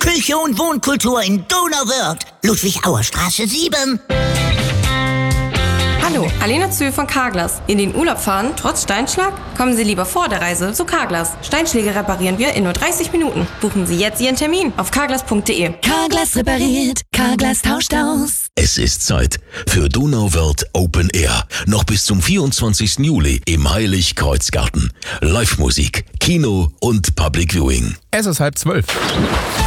Küche und Wohnkultur in Donauwörth. Ludwig-Auer-Straße 7. Hallo, Alena Zöhl von Carglass. In den Urlaub fahren, trotz Steinschlag? Kommen Sie lieber vor der Reise zu Carglass. Steinschläge reparieren wir in nur 30 Minuten. Buchen Sie jetzt Ihren Termin auf carglass.de. Carglass repariert, Carglass tauscht aus. Es ist Zeit für Donauwörth Open Air. Noch bis zum 24. Juli im Heiligkreuzgarten. Live-Musik, Kino und Public Viewing. Es ist 11:30.